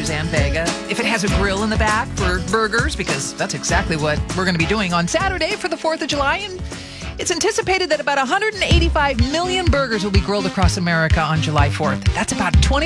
Suzanne Vega. If it has a grill in the back for burgers, because that's exactly what we're going to be doing on Saturday for the 4th of July. And it's anticipated that about 185 million burgers will be grilled across America on July 4th. That's about 20